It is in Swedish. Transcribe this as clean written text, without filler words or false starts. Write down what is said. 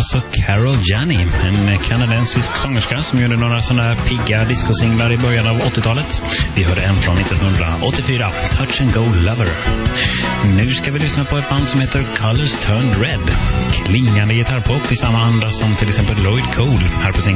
alltså Carol Janney, en kanadensisk sångerska som gjorde några sådana pigga discosinglar i början av 80-talet. Vi hörde en från 1984, Touch and Go Lover. Nu ska vi lyssna på ett band som heter Colors Turned Red. Klingande gitarrpop i samma anda som till exempel Lloyd Cole här på sin